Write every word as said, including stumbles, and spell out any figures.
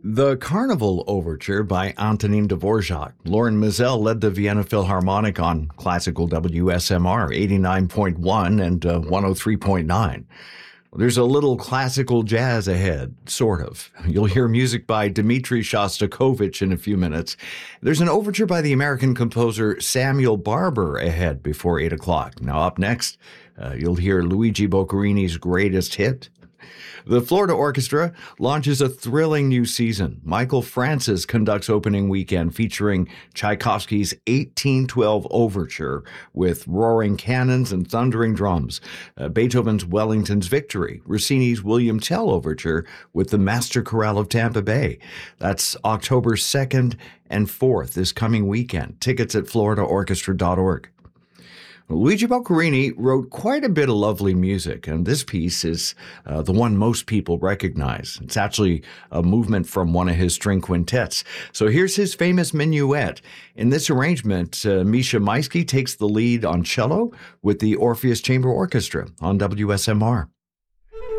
The Carnival Overture by Antonin Dvorak. Lauren Mizell led the Vienna Philharmonic on classical W S M R eighty-nine point one and uh, one oh three point nine. There's a little classical jazz ahead, sort of. You'll hear music by Dmitri Shostakovich in a few minutes. There's an overture by the American composer Samuel Barber ahead before eight o'clock. Now up next, uh, you'll hear Luigi Boccherini's greatest hit. The Florida Orchestra launches a thrilling new season. Michael Francis conducts opening weekend featuring Tchaikovsky's eighteen twelve Overture with roaring cannons and thundering drums, uh, Beethoven's Wellington's Victory, Rossini's William Tell Overture with the Master Chorale of Tampa Bay. That's October second and fourth this coming weekend. Tickets at florida orchestra dot org. Luigi Boccherini wrote quite a bit of lovely music, and this piece is uh, the one most people recognize. It's actually a movement from one of his string quintets. So here's his famous minuet. In this arrangement, uh, Misha Maisky takes the lead on cello with the Orpheus Chamber Orchestra on W S M R.